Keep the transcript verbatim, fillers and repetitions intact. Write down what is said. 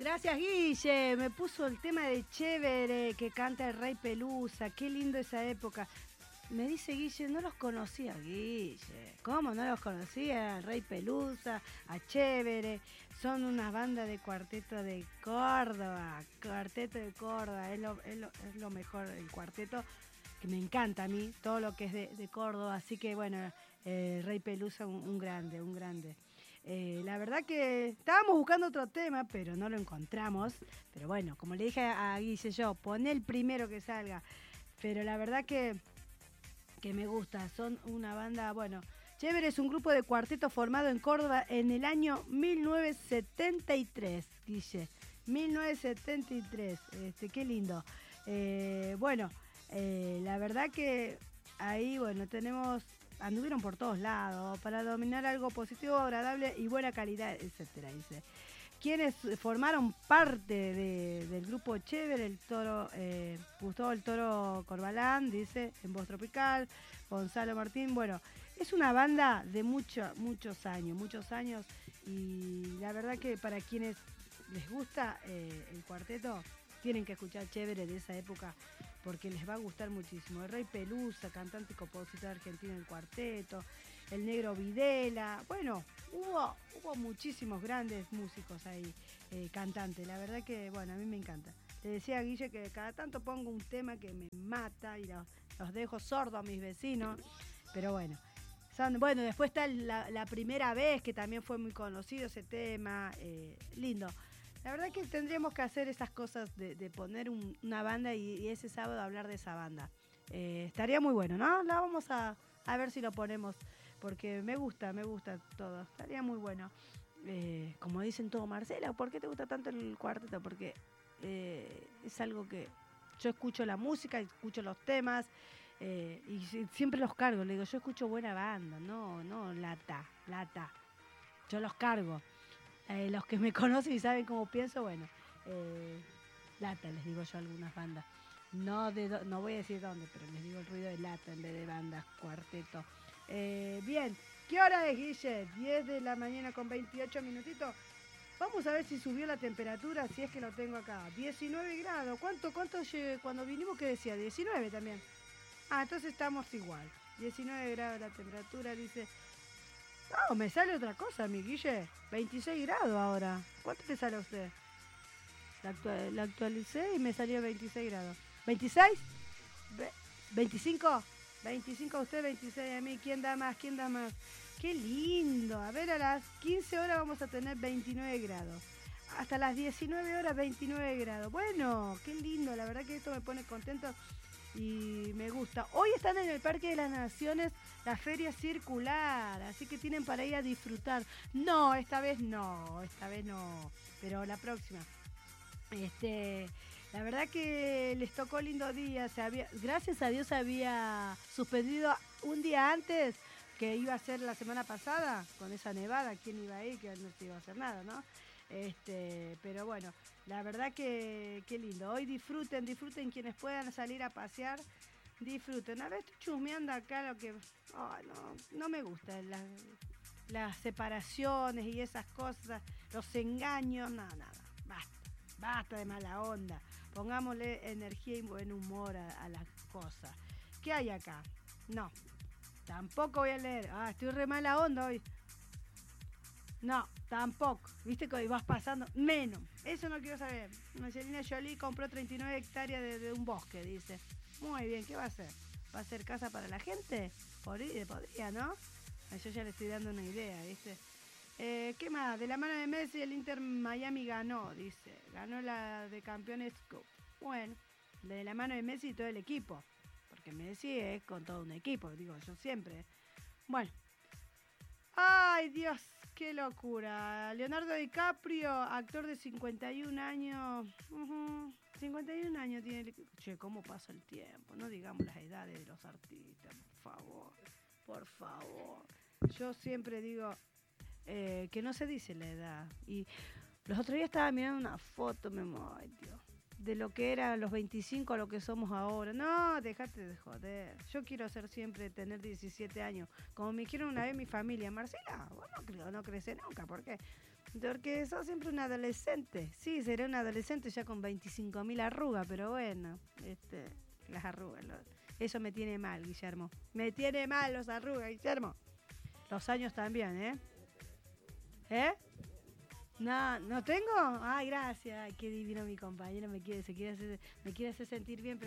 Gracias, Guille. Me puso el tema de Chévere que canta el Rey Pelusa. Qué lindo esa época. Me dice Guille, no los conocía, Guille. ¿Cómo no los conocía? El Rey Pelusa, a Chévere. Son una banda de cuarteto de Córdoba. Cuarteto de Córdoba. Es lo, es lo, es lo mejor, el cuarteto, que me encanta a mí, todo lo que es de, de Córdoba. Así que, bueno, eh, Rey Pelusa, un, un grande, un grande. Eh, la verdad que estábamos buscando otro tema, pero no lo encontramos. Pero bueno, como le dije a Guille yo, poné el primero que salga. Pero la verdad que, que me gusta. Son una banda, bueno, Chévere es un grupo de cuarteto formado en Córdoba en el año mil novecientos setenta y tres, Guille. mil novecientos setenta y tres, este, qué lindo. Eh, bueno, eh, la verdad que ahí, bueno, tenemos... anduvieron por todos lados para dominar algo positivo, agradable y buena calidad, etcétera, dice. Quienes formaron parte de, del grupo Chévere, el Toro, eh, Gustavo el Toro Corbalán, dice, en Voz Tropical, Gonzalo Martín, bueno, es una banda de mucho, muchos años, muchos años, y la verdad que para quienes les gusta eh, el cuarteto, tienen que escuchar Chévere de esa época, porque les va a gustar muchísimo. El Rey Pelusa, cantante y compositor argentino del cuarteto, el Negro Videla, bueno, hubo, hubo muchísimos grandes músicos ahí, eh, cantantes, la verdad que, bueno, a mí me encanta. Le decía a Guille que cada tanto pongo un tema que me mata y los, los dejo sordos a mis vecinos, pero bueno. Son, bueno, después está la, la primera vez, que también fue muy conocido ese tema, eh, lindo. La verdad que tendríamos que hacer esas cosas de, de poner un, una banda y, y ese sábado hablar de esa banda. Eh, estaría muy bueno, ¿no? La vamos a, a ver si lo ponemos, porque me gusta, me gusta todo. Estaría muy bueno. Eh, como dicen todos, Marcela, ¿por qué te gusta tanto el cuarteto? Porque eh, es algo que yo escucho la música, escucho los temas eh, y siempre los cargo. Le digo, yo escucho buena banda, no, no lata, lata. Yo los cargo. Eh, los que me conocen y saben cómo pienso, bueno, eh, lata les digo yo a algunas bandas. No, de do, no voy a decir dónde, pero les digo el ruido de lata en vez de bandas, cuarteto. Eh, bien, ¿qué hora es, Guille? diez de la mañana con veintiocho minutitos. Vamos a ver si subió la temperatura, si es que lo tengo acá. diecinueve grados. ¿Cuánto, cuánto cuando vinimos que decía? diecinueve también. Ah, entonces estamos igual. diecinueve grados la temperatura, dice... No, me sale otra cosa, mi Guille. veintiséis grados ahora. ¿Cuánto te sale a usted? La, actual, la actualicé y me salió veintiséis grados. ¿veintiséis? Ve- ¿veinticinco? veinticinco a usted, veintiséis a mí. ¿Quién da más? ¿Quién da más? Qué lindo. A ver, a las quince horas vamos a tener veintinueve grados. Hasta las diecinueve horas, veintinueve grados. Bueno, qué lindo. La verdad que esto me pone contento. Y me gusta. Hoy están en el Parque de las Naciones la Feria Circular, así que tienen para ir a disfrutar. No, esta vez no, esta vez no, pero la próxima. Este, la verdad que les tocó lindo día. Se había, gracias a Dios había suspendido un día antes, que iba a ser la semana pasada, con esa nevada. ¿Quién iba a ir? Que no se iba a hacer nada, ¿no? Este, pero bueno, la verdad que, que lindo. Hoy disfruten, disfruten quienes puedan salir a pasear, disfruten. A ver, estoy chusmeando acá lo que... Oh, no, no me gusta la, las separaciones y esas cosas, los engaños, nada, nada, basta, basta de mala onda. Pongámosle energía y buen humor a, a las cosas. ¿Qué hay acá? No, tampoco voy a leer. Ah, estoy re mala onda hoy. No, tampoco. ¿Viste que vas pasando? Menos. Eso no quiero saber. Angelina Jolie compró treinta y nueve hectáreas de, de un bosque, dice. Muy bien, ¿qué va a hacer? ¿Va a hacer casa para la gente? Podría, podría, ¿no? Yo ya le estoy dando una idea, ¿viste? Eh, ¿Qué más? De la mano de Messi, el Inter Miami ganó, dice. Ganó la de Campeones Cup. Bueno, de la mano de Messi y todo el equipo. Porque Messi es con todo un equipo, digo yo siempre. Bueno. Ay, Dios, qué locura. Leonardo DiCaprio, actor de cincuenta y un años. Uh-huh. cincuenta y un años tiene el... Che, ¿cómo pasa el tiempo? No digamos las edades de los artistas, por favor. Por favor. Yo siempre digo eh, que no se dice la edad. Y los otros días estaba mirando una foto, me ay, Dios, de lo que eran los veinticinco a lo que somos ahora. No, déjate de joder. Yo quiero ser siempre, tener diecisiete años. Como me dijeron una vez mi familia, Marcela, vos no, no creces nunca, ¿por qué? Porque sos siempre un adolescente. Sí, seré un adolescente ya con veinticinco mil arrugas, pero bueno, este, las arrugas. Lo, eso me tiene mal, Guillermo. Me tiene mal los arrugas, Guillermo. Los años también, ¿eh? ¿Eh? No, ¿no tengo? Ay, gracias. Ay, qué divino mi compañero. Me quiere, se quiere hacer, me quiere hacer sentir bien.